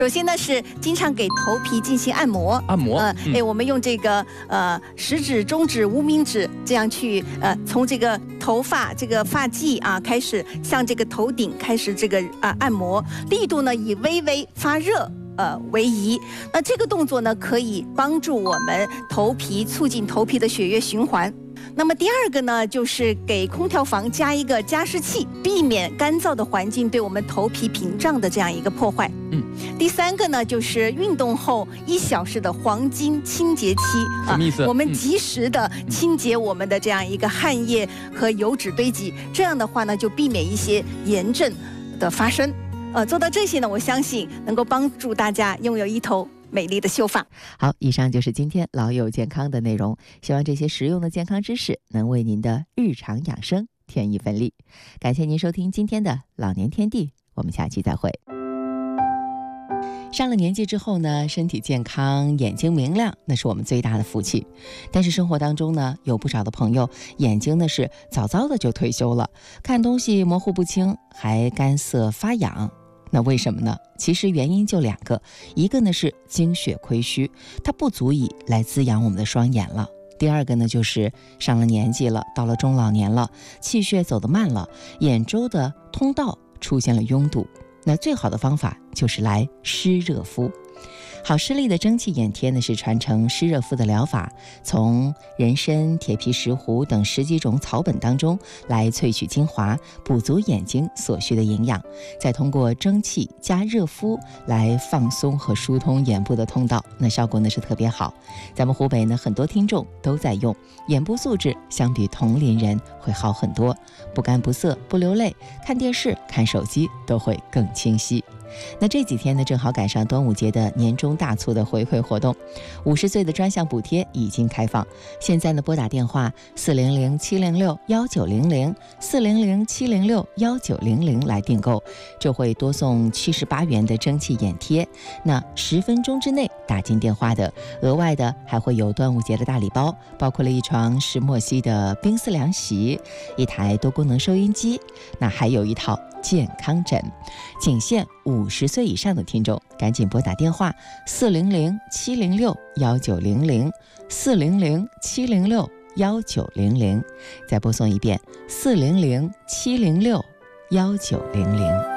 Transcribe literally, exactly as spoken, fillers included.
首先呢是经常给头皮进行按摩， 按摩， 呃， 嗯、 哎，我们用这个呃食指、中指、无名指这样去呃从这个头发这个发际啊开始向这个头顶开始这个啊、呃、按摩，力度呢以微微发热呃为宜。那这个动作呢可以帮助我们头皮促进头皮的血液循环。那么第二个呢，就是给空调房加一个加湿器，避免干燥的环境对我们头皮屏障的这样一个破坏。 嗯。 第三个呢，就是运动后一小时的黄金清洁期啊，什么意思？ 我们及时的清洁我们的这样一个汗液和油脂堆积，嗯、这样的话呢，就避免一些炎症的发生。呃，做到这些呢，我相信能够帮助大家拥有一头美丽的秀发。 好，以上就是今天老友健康的内容，希望这些实用的健康知识能为您的日常养生添一份力。感谢您收听今天的老年天地，我们下期再会。上了年纪之后呢，身体健康，眼睛明亮，那是我们最大的福气。但是生活当中呢，有不少的朋友眼睛呢是早早的就退休了，看东西模糊不清，还干涩发痒。那为什么呢？其实原因就两个，一个呢是精血亏虚，它不足以来滋养我们的双眼了。第二个呢就是上了年纪了，到了中老年了，气血走得慢了，眼周的通道出现了拥堵。那最好的方法就是来湿热敷。好视力的蒸汽眼贴呢，是传承湿热敷的疗法，从人参、铁皮石斛等十几种草本当中来萃取精华，补足眼睛所需的营养，再通过蒸汽加热敷来放松和疏通眼部的通道，那效果呢是特别好。咱们湖北呢很多听众都在用，眼部素质相比同龄人会好很多，不干不涩，不流泪，看电视看手机都会更清晰。那这几天呢，正好赶上端午节的年终大促的回馈活动，五十岁的专项补贴已经开放。现在呢，拨打电话四零零七零六幺九零零四零零七零六幺九零零来订购，就会多送七十八元的蒸汽眼贴。那十分钟之内打进电话的，额外的还会有端午节的大礼包，包括了一床石墨烯的冰丝凉席，一台多功能收音机，那还有一套健康枕。仅限五十岁以上的听众赶紧拨打电话四零零七零六幺九零零四零零七零六幺九零零，再播送一遍四零零七零六幺九零零。